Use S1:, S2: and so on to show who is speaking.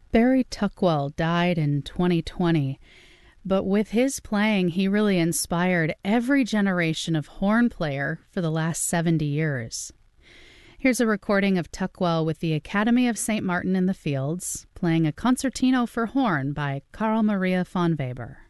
S1: Barry Tuckwell died in 2020, but with his playing, he really inspired every generation of horn player for the last 70 years. Here's a recording of Tuckwell with the Academy of St. Martin in the Fields, playing a concertino for horn by Carl Maria von Weber.